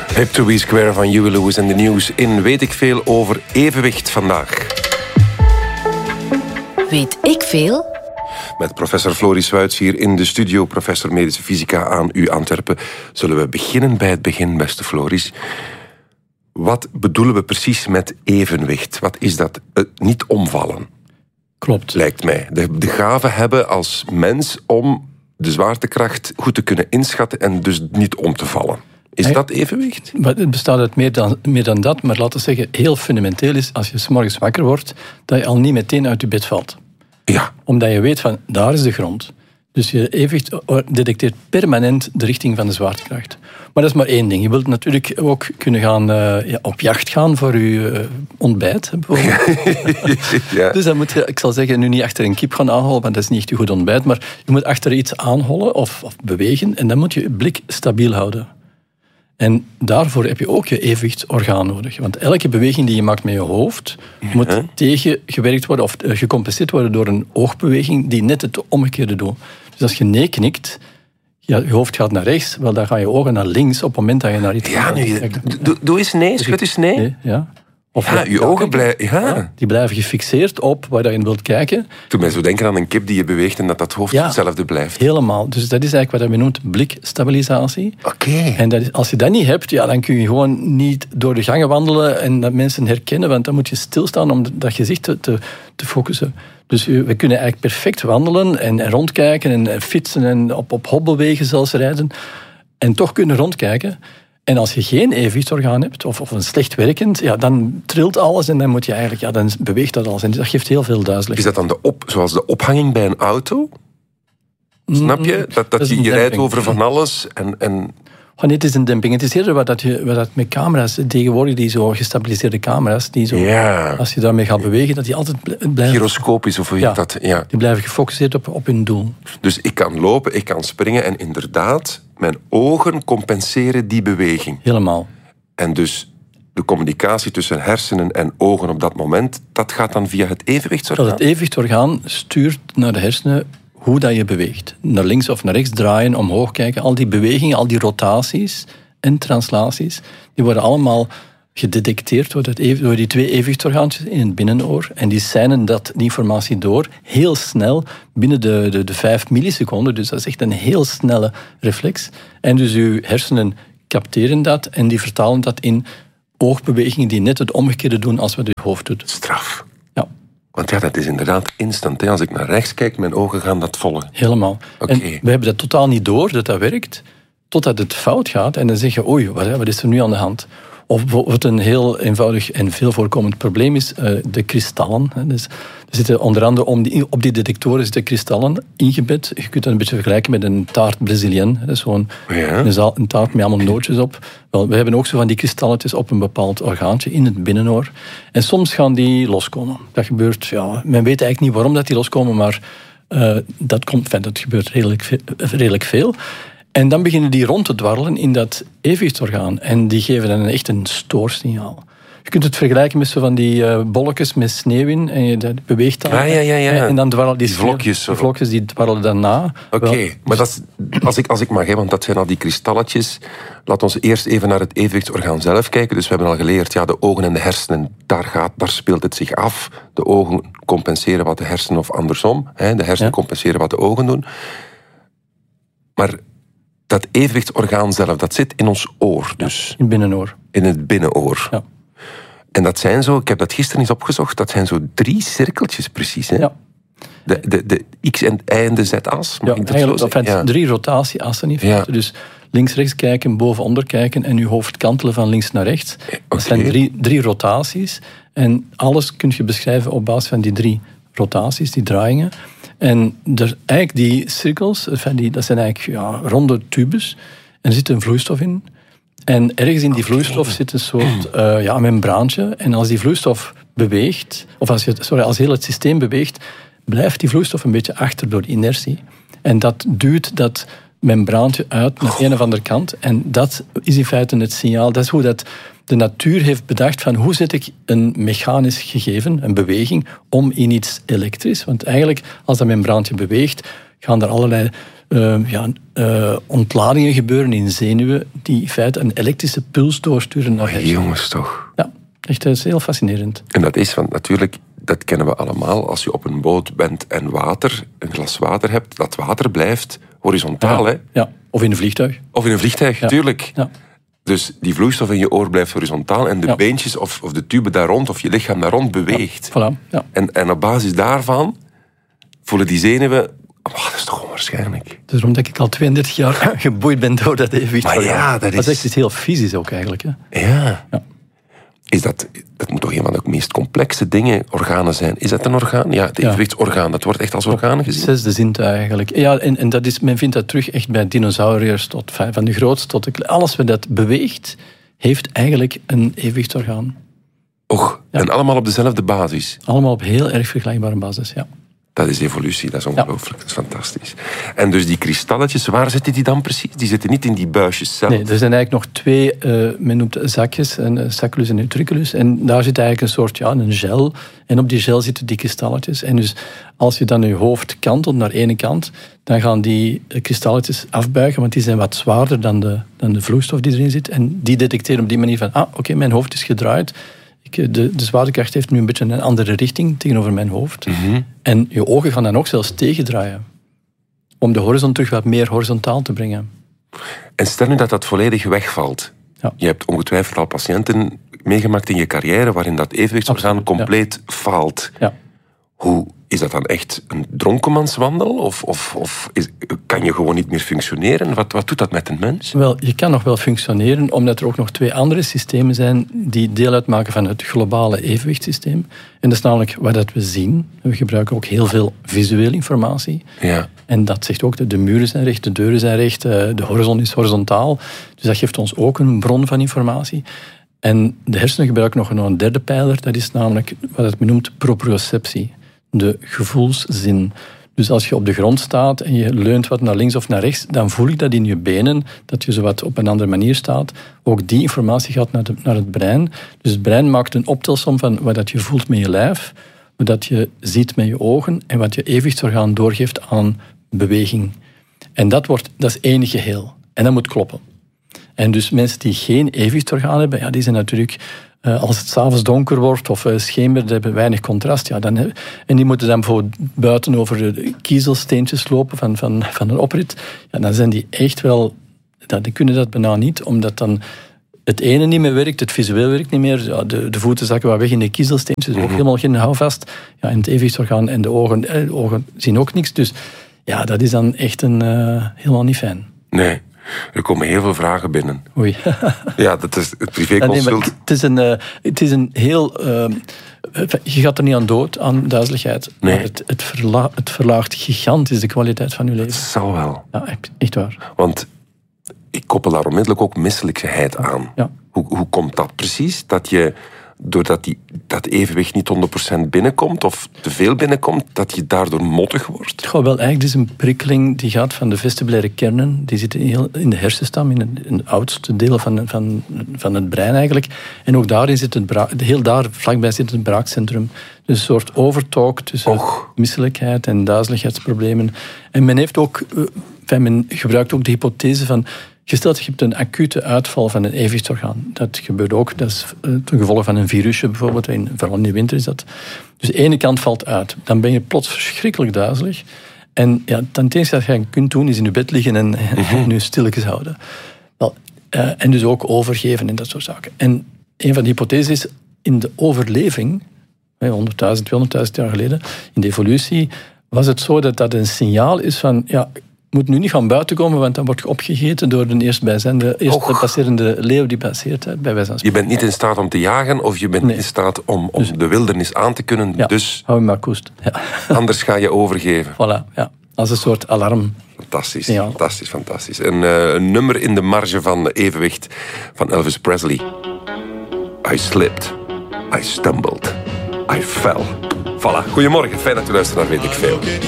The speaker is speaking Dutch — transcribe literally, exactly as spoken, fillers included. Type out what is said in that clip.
Hip to be square van Huey Lewis en de nieuws in Weet ik veel over evenwicht vandaag. Weet ik veel? Met professor Floris Wuits hier in de studio, professor medische fysica aan U Antwerpen. Zullen we beginnen bij het begin, beste Floris. Wat bedoelen we precies met evenwicht? Wat is dat? Uh, niet omvallen. Klopt. Lijkt mij. De, de gave hebben als mens om de zwaartekracht goed te kunnen inschatten en dus niet om te vallen. Is hey, dat evenwicht? Het bestaat uit meer dan, meer dan dat, maar laten we zeggen, heel fundamenteel is als je 's morgens wakker wordt, dat je al niet meteen uit je bed valt. Ja. Omdat je weet van, daar is de grond. Dus je evenwicht detecteert permanent de richting van de zwaartekracht. Maar dat is maar één ding. Je wilt natuurlijk ook kunnen gaan uh, ja, op jacht gaan voor je uh, ontbijt, bijvoorbeeld. Ja. Dus dan moet je, ik zal zeggen, nu niet achter een kip gaan aanholen, want dat is niet echt je goed ontbijt, maar je moet achter iets aanhollen of, of bewegen en dan moet je je blik stabiel houden. En daarvoor heb je ook je evenwichtsorgaan nodig. Want elke beweging die je maakt met je hoofd moet ja. tegengewerkt worden of gecompenseerd worden door een oogbeweging die net het omgekeerde doet. Dus als je nee knikt, ja, je hoofd gaat naar rechts, wel, dan gaan je ogen naar links op het moment dat je naar iets ja, gaat. Nu, doe, doe eens nee, schud eens nee. nee ja. Of ja, je ogen blijven... Ja. Die blijven gefixeerd op waar je wilt kijken. Doe mij zo denken aan een kip die je beweegt en dat dat hoofd ja, hetzelfde blijft. Helemaal. Dus dat is eigenlijk wat men noemt blikstabilisatie. Oké. Okay. En dat is, als je dat niet hebt, ja, dan kun je gewoon niet door de gangen wandelen en dat mensen herkennen, want dan moet je stilstaan om dat gezicht te, te, te focussen. Dus we kunnen eigenlijk perfect wandelen en, en rondkijken en fietsen en op, op hobbelwegen zelfs rijden en toch kunnen rondkijken. En als je geen evenwichtsorgaan hebt, of, of een slecht werkend, ja, dan trilt alles en dan moet je eigenlijk, ja, dan beweegt dat alles. En dat geeft heel veel duizelig. Is dat dan de op, zoals de ophanging bij een auto? Snap je? Dat, dat, dat je, je rijdt over van alles en... en... Oh nee, het is een demping. Het is eerder wat dat, je, wat dat met camera's, tegenwoordig die zo gestabiliseerde camera's, die zo, ja. als je daarmee gaat bewegen, dat die altijd blijven... Gyroscopisch, of hoe je ja, dat... Ja. Die blijven gefocust op, op hun doel. Dus ik kan lopen, ik kan springen en inderdaad, mijn ogen compenseren die beweging. Helemaal. En dus de communicatie tussen hersenen en ogen op dat moment, dat gaat dan via het evenwichtsorgaan? Dat het evenwichtsorgaan stuurt naar de hersenen hoe dat je beweegt. Naar links of naar rechts draaien, omhoog kijken. Al die bewegingen, al die rotaties en translaties, die worden allemaal gedetecteerd door, dat even, door die twee evenwichtsorgaantjes in het binnenoor. En die seinen dat, die informatie door heel snel binnen de, de, de vijf milliseconden. Dus dat is echt een heel snelle reflex. En dus uw hersenen capteren dat en die vertalen dat in oogbewegingen die net het omgekeerde doen als wat uw hoofd doet. Straf. Ja. Want ja, dat is inderdaad instant. Hè. Als ik naar rechts kijk, mijn ogen gaan dat volgen. Helemaal. Okay. En we hebben dat totaal niet door, dat dat werkt, totdat het fout gaat. En dan zeg je, oei, wat is er nu aan de hand? Of wat een heel eenvoudig en veel voorkomend probleem is, uh, de kristallen. Dus er zitten onder andere om die, op die detectoren zitten kristallen ingebed. Je kunt dat een beetje vergelijken met een taart Brazilienne. Dat is gewoon ja. een, een taart met allemaal nootjes op. Wel, we hebben ook zo van die kristalletjes op een bepaald orgaantje in het binnenoor. En soms gaan die loskomen. Dat gebeurt, ja, men weet eigenlijk niet waarom dat die loskomen, maar uh, dat, komt, enfin, dat gebeurt redelijk veel. Redelijk veel. En dan beginnen die rond te dwarrelen in dat evenwichtsorgaan. En die geven dan echt een stoorsignaal. Je kunt het vergelijken met zo van die uh, bolletjes met sneeuw in. En je dat beweegt dan. Ah, ja, ja, ja. En dan dwarrelen die, die vlokjes. Die vlokjes die dwarrelen dan na. Oké, okay, maar dat is, als, ik, als ik mag, hè, want dat zijn al die kristalletjes. Laat ons eerst even naar het evenwichtsorgaan zelf kijken. Dus we hebben al geleerd, ja, de ogen en de hersenen, daar, gaat, daar speelt het zich af. De ogen compenseren wat de hersenen of andersom. Hè, de hersenen ja. compenseren wat de ogen doen. Maar dat evenwichtsorgaan zelf, dat zit in ons oor. Dus. Ja, in het binnenoor. In het binnenoor. Ja. En dat zijn zo, ik heb dat gisteren eens opgezocht, dat zijn zo drie cirkeltjes precies. Hè? Ja. De, de, de X en Y en de Z-as. Ja, eigenlijk dat ja. drie rotatieassen in feite. Ja. Dus links-rechts kijken, boven-onder kijken en je hoofd kantelen van links naar rechts. Okay. Dat zijn drie, drie rotaties. En alles kun je beschrijven op basis van die drie rotaties, die draaiingen. En er, eigenlijk die cirkels, die, dat zijn eigenlijk ja, ronde tubes. En er zit een vloeistof in. En ergens in die vloeistof zit een soort uh, ja, membraantje. En als die vloeistof beweegt, of als, je, sorry, als heel het systeem beweegt, blijft die vloeistof een beetje achter door inertie. En dat duwt dat membraantje uit naar een of andere kant. En dat is in feite het signaal. Dat is hoe dat de natuur heeft bedacht van hoe zet ik een mechanisch gegeven, een beweging, om in iets elektrisch. Want eigenlijk, als dat membraantje beweegt, gaan er allerlei uh, ja, uh, ontladingen gebeuren in zenuwen die in feite een elektrische puls doorsturen naar hersenen. Jongens toch. Ja, echt, dat is heel fascinerend. En dat is, want natuurlijk, dat kennen we allemaal, als je op een boot bent en water, een glas water hebt, dat water blijft horizontaal, ja, hè? Ja, of in een vliegtuig. Of in een vliegtuig, ja. tuurlijk. Ja. Dus die vloeistof in je oor blijft horizontaal en de ja. beentjes of, of de tube daar rond, of je lichaam daar rond beweegt. Ja, voilà, ja. en, en op basis daarvan voelen die zenuwen... Oh, dat is toch onwaarschijnlijk. Dus daarom dat ik al tweeëndertig jaar geboeid ben door dat evenwicht. Maar ja, dat is... Dat is echt iets heel fysisch ook eigenlijk. Hè? Ja. ja. Is dat, dat moet toch een van de meest complexe dingen, organen zijn. Is dat een orgaan? Ja, het evenwichtsorgaan, dat wordt echt als orgaan gezien. Zesde zintuig eigenlijk. Ja, en, en dat is, men vindt dat terug echt bij dinosauriërs, tot, van de grootste tot de kleine. Alles wat dat beweegt, heeft eigenlijk een evenwichtsorgaan. Och, ja. En allemaal op dezelfde basis? Allemaal op heel erg vergelijkbare basis, ja. Dat is evolutie, dat is ongelooflijk, ja. Dat is fantastisch. En dus die kristalletjes, waar zitten die dan precies? Die zitten niet in die buisjes zelf? Nee, er zijn eigenlijk nog twee, uh, men noemt zakjes, een sacculus en utriculus. En daar zit eigenlijk een soort, ja, een gel. En op die gel zitten die kristalletjes. En dus als je dan je hoofd kantelt naar ene kant, dan gaan die kristalletjes afbuigen, want die zijn wat zwaarder dan de, dan de vloeistof die erin zit. En die detecteren op die manier van, ah, oké, okay, mijn hoofd is gedraaid. De, de zwaartekracht heeft nu een beetje een andere richting tegenover mijn hoofd. Mm-hmm. En je ogen gaan dan ook zelfs tegendraaien. Om de horizon terug wat meer horizontaal te brengen. En stel nu dat dat volledig wegvalt. Ja. Je hebt ongetwijfeld al patiënten meegemaakt in je carrière waarin dat evenwichtsorgaan compleet ja. faalt. Ja. Hoe, is dat dan echt een dronkenmanswandel? Of, of, of is, kan je gewoon niet meer functioneren? Wat, wat doet dat met een mens? Wel, je kan nog wel functioneren, omdat er ook nog twee andere systemen zijn die deel uitmaken van het globale evenwichtssysteem. En dat is namelijk wat dat we zien. We gebruiken ook heel veel visuele informatie. Ja. En dat zegt ook dat de muren zijn recht, de deuren zijn recht, de horizon is horizontaal. Dus dat geeft ons ook een bron van informatie. En de hersenen gebruiken nog een derde pijler, dat is namelijk wat men noemt proprioceptie. De gevoelszin. Dus als je op de grond staat en je leunt wat naar links of naar rechts, dan voel ik dat in je benen, dat je zo wat op een andere manier staat. Ook die informatie gaat naar, de, naar het brein. Dus het brein maakt een optelsom van wat dat je voelt met je lijf, wat dat je ziet met je ogen en wat je evenwichtsorgaan doorgeeft aan beweging. En dat, wordt, dat is één geheel. En dat moet kloppen. En dus mensen die geen evenwichtsorgaan hebben, ja, die zijn natuurlijk... Uh, als het 's avonds donker wordt of uh, schemert, hebben weinig contrast. Ja, dan, uh, en die moeten dan bijvoorbeeld buiten over de kiezelsteentjes lopen van, van, van een oprit. Ja, dan zijn die echt wel... Ja, die kunnen dat bijna niet, omdat dan het ene niet meer werkt, het visueel werkt niet meer. Ja, de, de voeten zakken wat weg in de kiezelsteentjes, ook helemaal geen houvast. Ja, en het evenwichtsorgaan en de ogen, eh, de ogen zien ook niks. Dus ja, dat is dan echt een, uh, helemaal niet fijn. Nee. Er komen heel veel vragen binnen. Oei. Ja, dat is het privéconsult. Nee, het, is een, uh, het is een heel... Uh, je gaat er niet aan dood, aan duizeligheid. Nee. Maar het, het, verla- het verlaagt gigantisch de kwaliteit van je leven. Dat zal wel. Ja, echt waar. Want ik koppel daar onmiddellijk ook misselijkheid aan. Ja. Hoe, hoe komt dat precies? Dat je, doordat die, dat evenwicht niet honderd procent binnenkomt, of te veel binnenkomt, dat je daardoor mottig wordt? Goh, wel, eigenlijk is een prikkeling die gaat van de vestibulaire kernen. Die zitten heel in de hersenstam, in het, in het oudste deel van, van, van het brein eigenlijk. En ook daarin zit het bra- heel daar vlakbij zit het braakcentrum. Dus een soort overtalk tussen Och. misselijkheid en duizeligheidsproblemen. En men heeft ook, men gebruikt ook de hypothese van... Gesteld, je hebt een acute uitval van een evenwichtsorgaan. Dat gebeurt ook. Dat is ten gevolge van een virusje bijvoorbeeld. Vooral in de winter is dat. Dus de ene kant valt uit. Dan ben je plots verschrikkelijk duizelig. En ja, het enige dat je kunt doen is in je bed liggen en, mm-hmm. en je stilletjes houden. Wel, uh, en dus ook overgeven en dat soort zaken. En een van de hypotheses is in de overleving, honderdduizend, tweehonderdduizend jaar geleden, in de evolutie, was het zo dat dat een signaal is van... Ja, je moet nu niet gaan buiten komen, want dan word je opgegeten door de eerstbijzijnde, eerst passerende leeuw die passeert. Hè, bij wijze van je bent niet in staat om te jagen, of je bent nee. niet in staat om, om dus, de wildernis aan te kunnen. Ja, dus hou je maar koest. Ja. Anders ga je overgeven. Voilà, ja. Als een soort alarm. Fantastisch, ja. fantastisch, fantastisch. Een, uh, een nummer in de marge van evenwicht van Elvis Presley. I slipped, I stumbled, I fell. Voilà, goedemorgen, fijn dat u luistert naar Weet ik Veel.